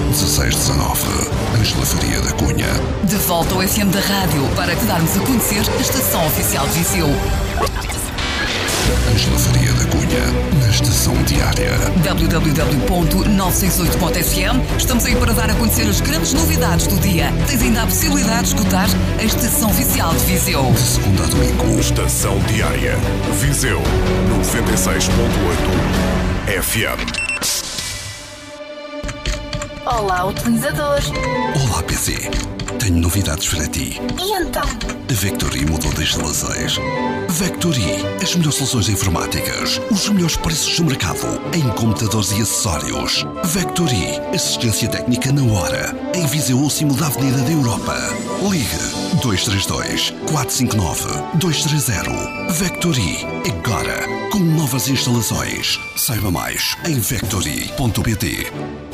1619, Ângela Faria da Cunha. De volta ao FM da rádio para te darmos a conhecer a estação oficial de Viseu. Ângela Faria da Cunha, na estação diária. www.968.fm. Estamos aí para dar a conhecer as grandes novidades do dia. Tens ainda a possibilidade de escutar a estação oficial de Viseu. De segunda a domingo. Estação diária. Viseu 96.8 FM. Olá, utilizador. Olá, PC. Tenho novidades para ti. E então? A Vectory mudou de instalações. Vectory, as melhores soluções informáticas, os melhores preços do mercado, em computadores e acessórios. Vectory, assistência técnica na hora, em Viseu ou cimo da Avenida da Europa. Ligue 232 459 230. Vectory, agora, com novas instalações. Saiba mais em vectory.pt.